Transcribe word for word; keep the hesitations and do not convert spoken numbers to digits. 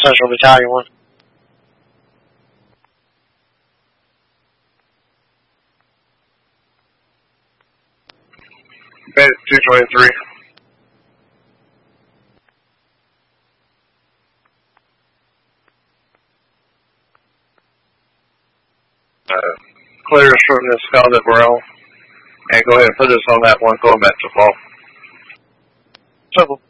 Central Battalion one. Bandit two twenty-three. Uh, clear us from this skull that we're on. And go ahead and put us on that one going back to fall. Trouble.